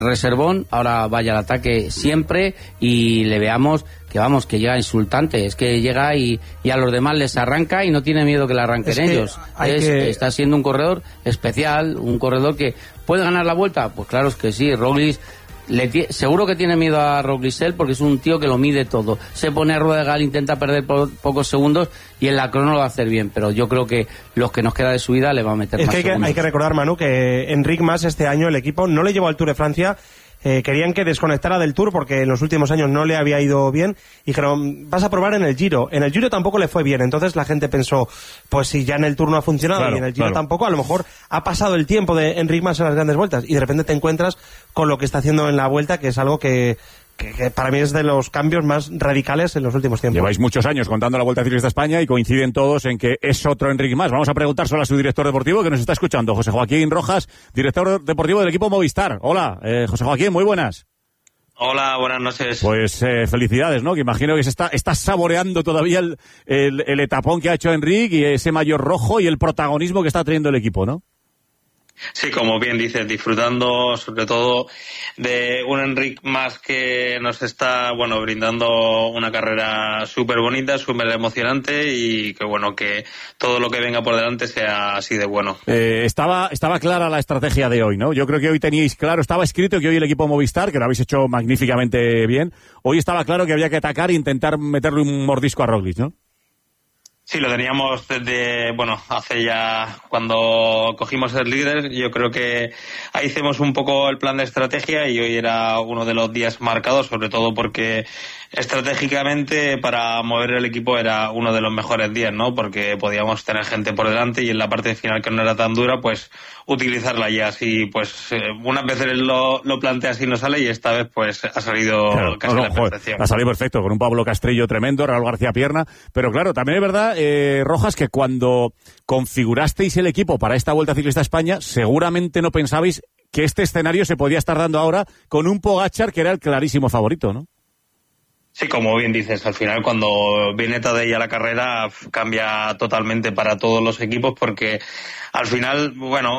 reservón, ahora vaya al ataque siempre y le veamos que llega insultante, es que llega y a los demás les arranca y no tiene miedo que le arranquen ellos. Está siendo un corredor especial, un corredor que puede ganar la vuelta, pues claro es que sí. Roglic seguro que tiene miedo a Roglicel porque es un tío que lo mide todo, se pone a rueda de gal, intenta perder pocos segundos y en la crono lo va a hacer bien, pero yo creo que los que nos queda de su vida le va a meter más segundos. Hay que recordar, Manu, que Enric Mas este año el equipo no le llevó al Tour de Francia. Querían que desconectara del Tour porque en los últimos años no le había ido bien y dijeron, vas a probar en el Giro. En el Giro tampoco le fue bien, entonces la gente pensó, pues si ya en el Tour no ha funcionado y en el Giro tampoco, a lo mejor ha pasado el tiempo de Enric Mas en las grandes vueltas y de repente te encuentras con lo que está haciendo en la Vuelta, que es algo que para mí es de los cambios más radicales en los últimos tiempos. Lleváis muchos años contando la Vuelta Ciclista España y coinciden todos en que es otro Enric Mas. Vamos a preguntárselo a su director deportivo que nos está escuchando, José Joaquín Rojas, director deportivo del equipo Movistar. Hola, José Joaquín, muy buenas. Hola, buenas noches. Pues felicidades, ¿no? Que imagino que está saboreando todavía el etapón que ha hecho Enric y ese maillot rojo y el protagonismo que está teniendo el equipo, ¿no? Sí, como bien dices, disfrutando sobre todo de un Enric Mas que nos está, brindando una carrera súper bonita, súper emocionante y que todo lo que venga por delante sea así de bueno. Estaba clara la estrategia de hoy, ¿no? Yo creo que hoy teníais claro, estaba escrito que hoy el equipo Movistar, que lo habéis hecho magníficamente bien, hoy estaba claro que había que atacar e intentar meterle un mordisco a Roglic, ¿no? Sí, lo teníamos desde, hace ya cuando cogimos el líder. Yo creo que ahí hicimos un poco el plan de estrategia y hoy era uno de los días marcados, sobre todo porque estratégicamente para mover el equipo era uno de los mejores días, ¿no? Porque podíamos tener gente por delante y en la parte final que no era tan dura, pues utilizarla ya así, unas veces lo plantea así no sale y esta vez pues ha salido casi a la perfección. Ha salido perfecto, con un Pablo Castrillo tremendo, Raúl García Pierna, pero claro, también es verdad, Rojas, que cuando configurasteis el equipo para esta Vuelta Ciclista España, seguramente no pensabais que este escenario se podía estar dando ahora con un Pogačar que era el clarísimo favorito, ¿no? Sí, como bien dices, al final cuando viene Tadej a la carrera cambia totalmente para todos los equipos porque al final,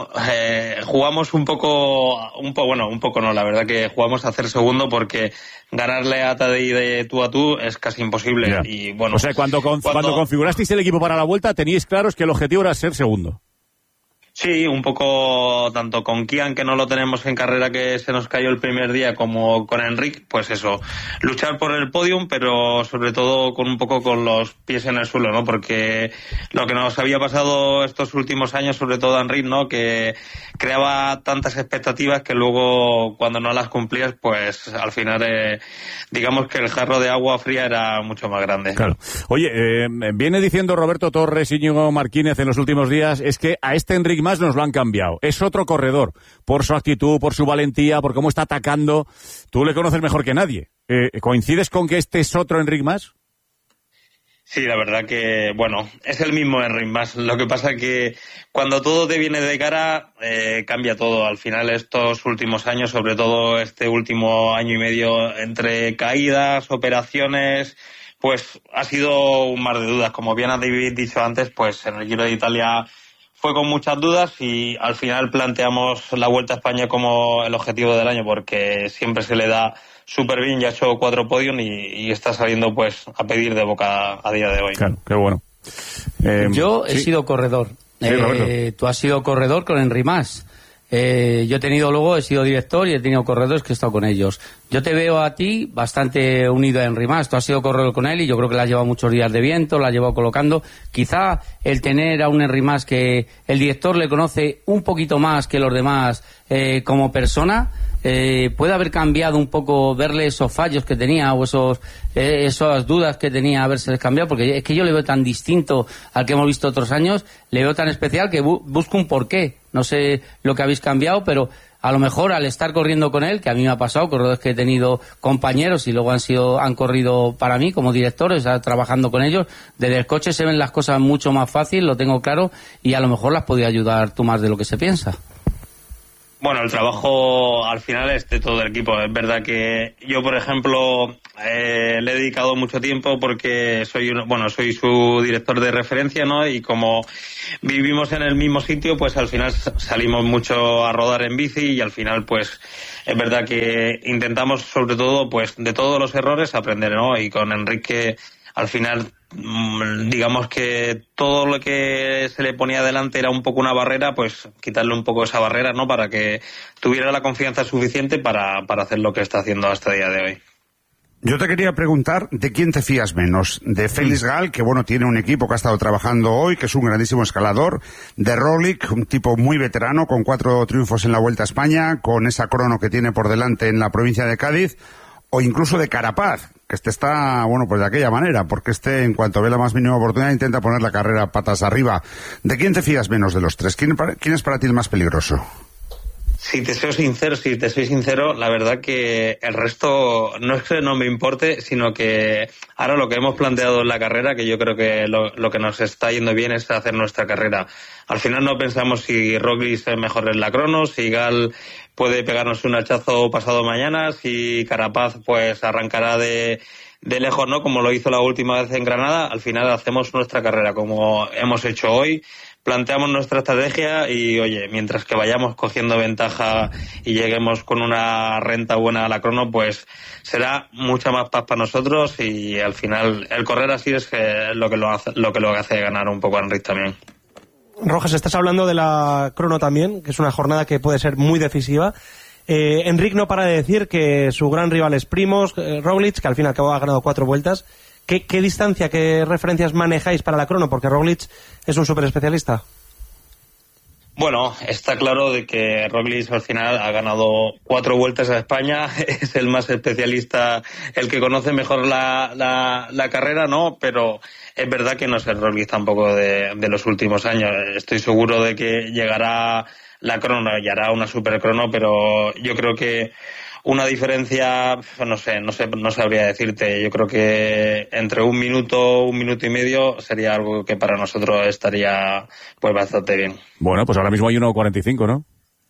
jugamos un poco no, la verdad que jugamos a hacer segundo porque ganarle a Tadej de tú a tú es casi imposible. Yeah. Y o sea, cuando configurasteis el equipo para la Vuelta teníais claros que el objetivo era ser segundo. Sí, un poco tanto con Kian, que no lo tenemos en carrera, que se nos cayó el primer día, como con Enric, pues eso, luchar por el podium, pero sobre todo con los pies en el suelo, ¿no? Porque lo que nos había pasado estos últimos años, sobre todo a Enric, ¿no? Que creaba tantas expectativas que luego cuando no las cumplías, pues al final digamos que el jarro de agua fría era mucho más grande. Claro. Oye, viene diciendo Roberto Torres y Íñigo Martínez en los últimos días, es que a este Enric Mas nos lo han cambiado. Es otro corredor, por su actitud, por su valentía, por cómo está atacando. Tú le conoces mejor que nadie. ¿Coincides con que este es otro Enric Mas? Sí, la verdad que, es el mismo Enric Mas. Lo que pasa que cuando todo te viene de cara, cambia todo. Al final, estos últimos años, sobre todo este último año y medio, entre caídas, operaciones, pues ha sido un mar de dudas. Como bien habéis dicho antes, pues en el Giro de Italia fue con muchas dudas y al final planteamos la Vuelta a España como el objetivo del año porque siempre se le da súper bien, ya ha hecho 4 podios y está saliendo pues a pedir de boca a día de hoy. Claro, qué bueno. Yo he sido corredor. Tú has sido corredor con Enric Mas. Yo he sido director y he tenido corredores que he estado con ellos. Yo te veo a ti bastante unido a Enric Mas. Tú has sido corredor con él y yo creo que le has llevado muchos días de viento, lo has llevado colocando. Quizá el tener a un Enric Mas que el director le conoce un poquito más que los demás como persona, puede haber cambiado un poco, verle esos fallos que tenía o esas dudas que tenía, haberse cambiado, porque es que yo le veo tan distinto al que hemos visto otros años, le veo tan especial que busco un porqué. No sé lo que habéis cambiado, pero a lo mejor al estar corriendo con él, que a mí me ha pasado, corredores que he tenido compañeros y luego han corrido para mí como directores, trabajando con ellos, desde el coche se ven las cosas mucho más fácil, lo tengo claro, y a lo mejor las podía ayudar tú más de lo que se piensa. Bueno, el trabajo al final es de todo el equipo. Es verdad que yo, por ejemplo, le he dedicado mucho tiempo porque soy su director de referencia, ¿no? Y como vivimos en el mismo sitio, pues al final salimos mucho a rodar en bici y al final, pues es verdad que intentamos, sobre todo, pues de todos los errores aprender, ¿no? Y con Enrique, al final, digamos que todo lo que se le ponía delante era un poco una barrera, pues quitarle un poco esa barrera, ¿no? Para que tuviera la confianza suficiente para hacer lo que está haciendo hasta el día de hoy. Yo te quería preguntar, ¿de quién te fías menos? ¿De Félix Gal, que bueno, tiene un equipo que ha estado trabajando hoy, que es un grandísimo escalador? ¿De Roglic, un tipo muy veterano, con 4 triunfos en la Vuelta a España, con esa crono que tiene por delante en la provincia de Cádiz? O incluso de Carapaz, que está, bueno, pues de aquella manera, porque en cuanto ve la más mínima oportunidad, intenta poner la carrera patas arriba. ¿De quién te fías menos de los tres? ¿Quién es para ti el más peligroso? Si te soy sincero, la verdad que el resto no es que no me importe, sino que ahora lo que hemos planteado en la carrera, que yo creo que lo que nos está yendo bien es hacer nuestra carrera. Al final no pensamos si Roglic es mejor en la crono, si Gal puede pegarnos un hachazo pasado mañana, si Carapaz pues arrancará de lejos, ¿no? Como lo hizo la última vez en Granada. Al final hacemos nuestra carrera como hemos hecho hoy. Planteamos nuestra estrategia y, oye, mientras que vayamos cogiendo ventaja y lleguemos con una renta buena a la crono, pues será mucha más paz para nosotros y al final el correr así es lo que lo hace ganar un poco a Enric también. Rojas, estás hablando de la crono también, que es una jornada que puede ser muy decisiva. Enric no para de decir que su gran rival es Primož Roglic, que al fin y al cabo ha ganado 4 vueltas. ¿Qué distancia, qué referencias manejáis para la crono? Porque Roglic es un súper especialista. Bueno, está claro de que Roglic al final ha ganado 4 vueltas a España, es el más especialista, el que conoce mejor la carrera, ¿no? Pero es verdad que no es el Roglic tampoco de los últimos años. Estoy seguro de que llegará la crono y hará una super crono, pero yo creo que una diferencia, no sabría decirte. Yo creo que entre un minuto y medio sería algo que para nosotros estaría pues bastante bien. Bueno, pues ahora mismo hay 1:45, ¿no?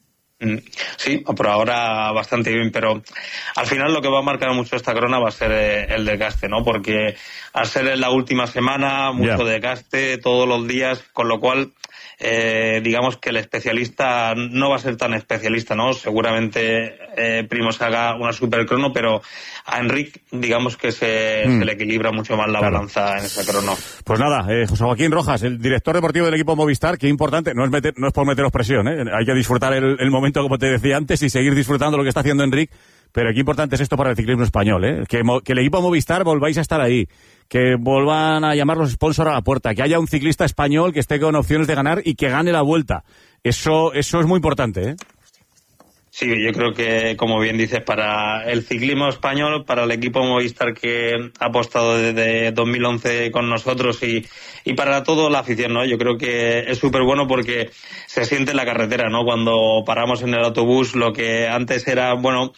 Sí, por ahora bastante bien, pero al final lo que va a marcar mucho esta crona va a ser el desgaste, ¿no? Porque al ser en la última semana, mucho desgaste todos los días, con lo cual digamos que el especialista no va a ser tan especialista, ¿no? Seguramente Primož haga una super crono, pero a Enric digamos que se le equilibra mucho más la balanza en esa crono. Pues nada, José Joaquín Rojas, el director deportivo del equipo Movistar, qué importante, no es por meteros presión, hay que disfrutar el momento, como te decía antes, y seguir disfrutando lo que está haciendo Enric. Pero qué importante es esto para el ciclismo español, que el equipo Movistar volváis a estar ahí, que vuelvan a llamar los sponsors a la puerta, que haya un ciclista español que esté con opciones de ganar y que gane la Vuelta. Eso es muy importante, Sí, yo creo que, como bien dices, para el ciclismo español, para el equipo Movistar que ha apostado desde 2011 con nosotros y para toda la afición, ¿no? Yo creo que es súper bueno porque se siente en la carretera, ¿no? Cuando paramos en el autobús, lo que antes era,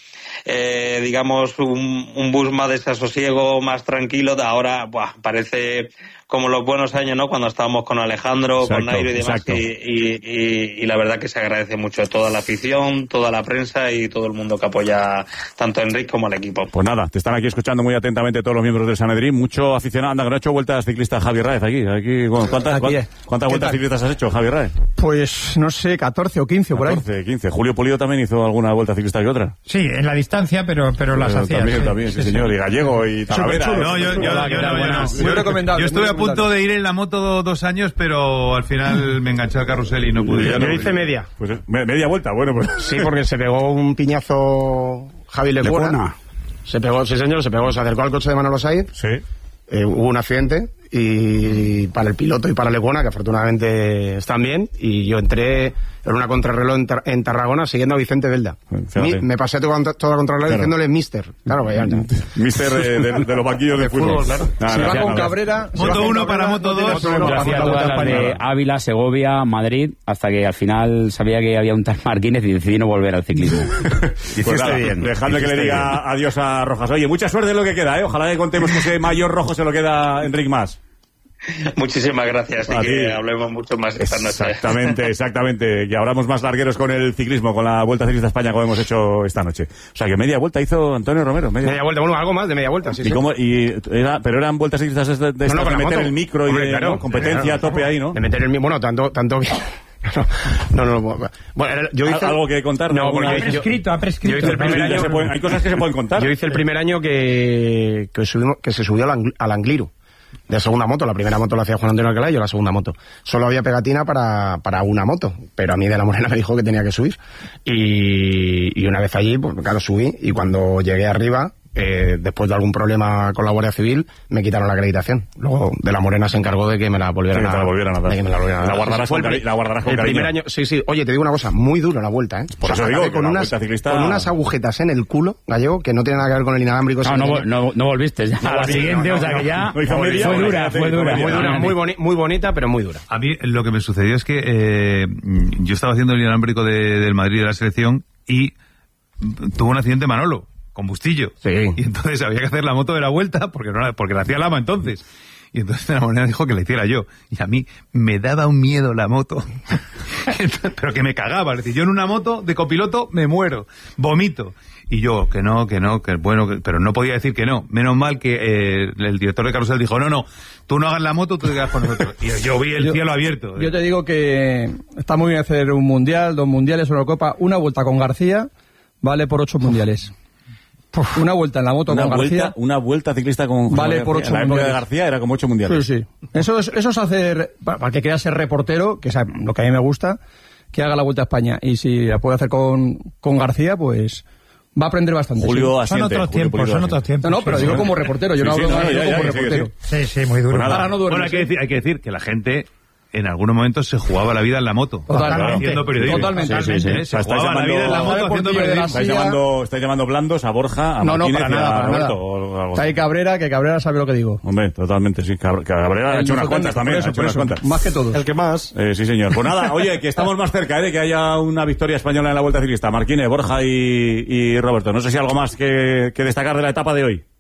digamos, un bus más desasosiego, más tranquilo, ahora parece como los buenos años, ¿no? Cuando estábamos con Alejandro, exacto, con Nairo y demás, y la verdad que se agradece mucho toda la afición, toda la prensa y todo el mundo que apoya tanto a Enric como al equipo. Pues nada, te están aquí escuchando muy atentamente todos los miembros del Sanedrín, mucho aficionado. Anda, que no ha hecho vueltas ciclistas Javi Raez aquí. Bueno, ¿cuántas vueltas ciclistas has hecho, Javi Raez? Pues no sé, 14 o 15 por ahí. 14, 15. Julio Pulido también hizo alguna vuelta ciclista que otra. Sí, en la distancia, pero las hacía. También, sí, señor. Y Gallego y Talavera. No, yo recomendable. Yo estuve a punto de ir en la moto 2 años, pero al final me enganché al carrusel y no pude. Yo hice media. Pues media vuelta, bueno, pues. Sí, porque se pegó un piñazo Javi Lecuona. Se acercó al coche de Manolo Saiz. Sí. Hubo un accidente y para el piloto y para Lecuona, que afortunadamente están bien, y yo entré en una contrarreloj en Tarragona siguiendo a Vicente Belda. Me pasé toda la contrarreloj diciéndole Mister. Claro, vaya. Mister de los banquillos de fútbol. Claro. Si va con Cabrera... Moto 1 para Moto 2. Yo hacía todas las de Ávila, Segovia, Madrid, hasta que al final sabía que había un tal Marquínez y decidí no volver al ciclismo. Pues nada, bien. Dejadle que le diga adiós a Rojas. Oye, mucha suerte en lo que queda, Ojalá que contemos que ese mayor rojo se lo queda Enric Mas. Muchísimas gracias y que hablemos mucho más esta noche. Exactamente. Que hablamos más largueros con el ciclismo, con la Vuelta Ciclista a España, como hemos hecho esta noche. O sea, que media vuelta hizo Antonio Romero. Media vuelta, bueno, algo más de media vuelta, sí. Pero eran vueltas ciclistas de meter el micro y de competencia a tope ahí, ¿no? De meter el micro, bueno, tanto que... No. Bueno, yo hice algo que contar. No, porque ha prescrito. Yo hice el primer año. Hay cosas que se pueden contar. Yo hice el primer año que se subió al Angliru de segunda moto. La primera moto la hacía Juan Antonio Alcalá y yo la segunda moto. Solo había pegatina para una moto, pero a mí de la Morena me dijo que tenía que subir. Y una vez allí, pues claro, subí, y cuando llegué arriba, después de algún problema con la Guardia Civil, me quitaron la acreditación. Luego de la Morena se encargó de que me la volvieran a dar. La guardarás con el primer año, sí. Oye, te digo una cosa, muy duro la vuelta, ¿eh? Por eso digo, con unas agujetas en el culo, Gallego, que no tiene nada que ver con el inalámbrico. No volviste ya. A la siguiente, o sea que ya fue dura. Muy bonita, pero muy dura. A mí lo que me sucedió es que yo estaba haciendo el inalámbrico del Madrid de la selección y tuvo un accidente Manolo con Bustillo. Sí. Y entonces había que hacer la moto de la vuelta porque la hacía Lama entonces. Y entonces la Morena dijo que la hiciera yo. Y a mí me daba un miedo la moto. Pero que me cagaba. Es decir, yo en una moto de copiloto me muero. Vomito. Y yo, que bueno, pero no podía decir que no. Menos mal que el director de carrusel dijo, no, tú no hagas la moto, tú te quedas con nosotros. Y yo vi el cielo abierto. Yo te digo que está muy bien hacer un mundial, 2 mundiales, una copa, una vuelta con García vale por 8 mundiales. Una vuelta en la moto con García. Una vuelta ciclista con vale por 8 mundiales. La época de García era como 8 mundiales. Sí. Eso es hacer, para que quiera ser reportero, que es lo que a mí me gusta, que haga la Vuelta a España. Y si la puede hacer con García, pues va a aprender bastante. Julio asiente, son otros tiempos. No, pero digo como reportero. Yo no hablo como reportero. Sí, muy duro. Bueno, hay que decir que la gente en algunos momentos se jugaba la vida en la moto. Haciendo periodismo. Totalmente. Sí. Se jugaba la vida en la moto haciendo periodismo. Estáis llamando blandos a Borja, a Martínez para nada, a Roberto. Está ahí Cabrera, que Cabrera sabe lo que digo. Hombre, totalmente, sí. Cabrera ha hecho unas cuantas también. Más que todos. El que más. Sí, señor. Pues nada, oye, que estamos más cerca de que haya una victoria española en la Vuelta Ciclista. Martínez, Borja y Roberto. No sé si algo más que destacar de la etapa de hoy.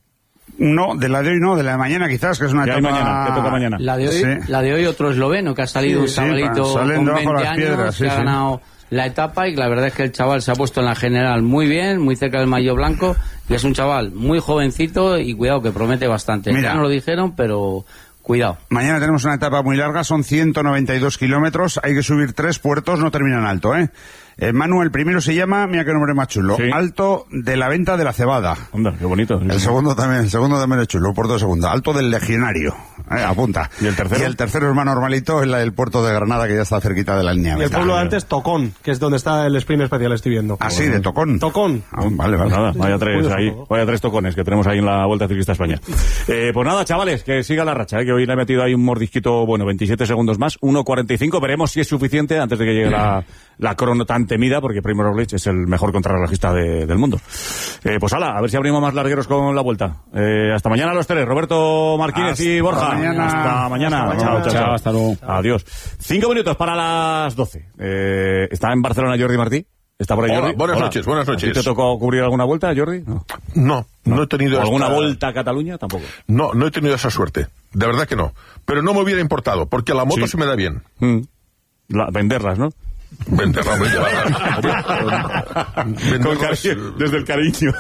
No, de la de hoy no, de la de mañana quizás, que es una etapa... mañana? ¿Qué toca mañana? La de hoy otro esloveno, que ha salido un chavalito con 20 años, que ha ganado la etapa, y la verdad es que el chaval se ha puesto en la general muy bien, muy cerca del maillot blanco, y es un chaval muy jovencito y cuidado, que promete bastante. Mira, ya no lo dijeron, pero... Cuidado. Mañana tenemos una etapa muy larga, son 192 kilómetros, hay que subir 3 puertos, no terminan alto, Manu, el primero se llama, mira qué nombre más chulo, sí. Alto de la Venta de la Cebada. Onda, qué bonito. El segundo también es chulo, puerto de segunda. Alto del Legionario, apunta. ¿Y el tercero? Y el tercero es más normalito, es el puerto de Granada, que ya está cerquita de la línea. Y el pueblo de antes, Tocón, que es donde está el sprint especial, estoy viendo. Ah, sí, de Tocón. Tocón. Vale. Nada, vaya 3 tocones que tenemos ahí en la Vuelta Ciclista a España. Pues nada, chavales, que siga la racha, que hoy le he metido ahí un mordisquito, 27 segundos más, 1.45, veremos si es suficiente antes de que llegue la crono tan temida, porque Primož Roglič es el mejor contrarrelojista del mundo. Pues a ver si abrimos más largueros con la Vuelta. Hasta mañana los tres, Roberto Martínez y Borja. Hasta mañana. Chao, hasta luego. Adiós. 5 minutos para las 12. ¿Está en Barcelona Jordi Martí? ¿Está por ahí, Jordi? Buenas noches. ¿Te tocó cubrir alguna vuelta, Jordi? No he tenido... ¿Alguna vuelta a Cataluña? Tampoco. No he tenido esa suerte. De verdad que no. Pero no me hubiera importado, porque la moto se me da bien. Venderlas, ¿no? Venderlas, desde el cariño.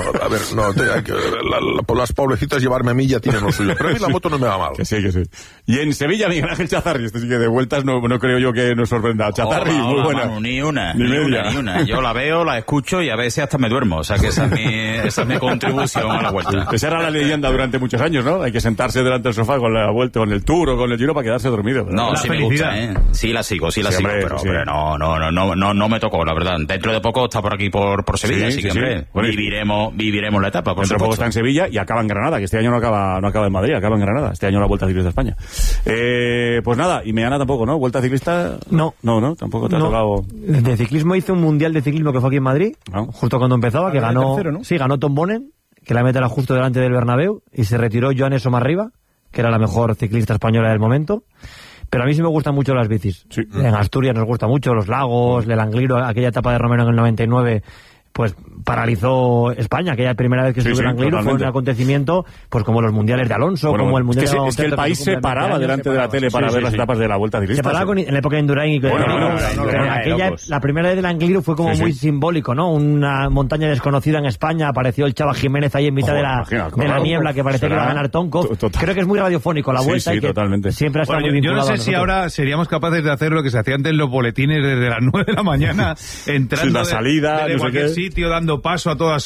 Por las pobrecitas llevarme a mí ya tienen lo suyo. Pero a mí la moto no me va mal. Que sí. Y en Sevilla, Miguel Ángel Chazarri. Este sí que de vueltas no creo yo que nos sorprenda. Chazarri, muy buena. Manu, ni una. Yo la veo, la escucho y a veces hasta me duermo. O sea que esa es mi contribución a la vuelta. Esa era la leyenda durante muchos años, ¿no? Hay que sentarse delante del sofá con la vuelta, con el Tour o con el Giro para quedarse dormido. No, sí me gusta, Sí la sigo, pero no me tocó, la verdad. Dentro de poco está por aquí por Sevilla, así que hombre, viviremos la etapa. Dentro de poco está en Sevilla y acaba en Granada, que este año no acaba en Madrid, acaba en Granada. Este año la Vuelta Ciclista de España. Pues nada, y Meana tampoco, ¿no? ¿Vuelta Ciclista? No, tampoco te ha tocado. De ciclismo hice un mundial de ciclismo que fue aquí en Madrid, justo cuando empezaba, que ganó, tercero, ¿no? Sí, ganó Tom Bonen, que la meta era justo delante del Bernabéu, y se retiró Joanes Somarriba, que era la mejor ciclista española del momento. Pero a mí sí me gustan mucho las bicis. Sí. En Asturias nos gusta mucho, los lagos, el Angliru, aquella etapa de Romero en el 99 pues paralizó España, aquella primera vez que estuvo en Angliru, fue un acontecimiento, pues como los mundiales de Alonso, como el mundial es que el país se paraba delante de la tele para ver las etapas de la Vuelta Ciclista. Se paraba en la época de Indurain y la primera vez del Angliru fue como muy simbólico, ¿no? Una montaña desconocida en España, apareció el Chava Jiménez ahí en mitad de la niebla, que parecía que iba a ganar Tonko. Creo que es muy radiofónico la Vuelta y que totalmente. siempre ha estado muy vinculado. Yo no sé si ahora seríamos capaces de hacer lo que se hacía antes en los boletines desde las 9 de la mañana, entrando la salida, de cualquier sitio, dando paso a todas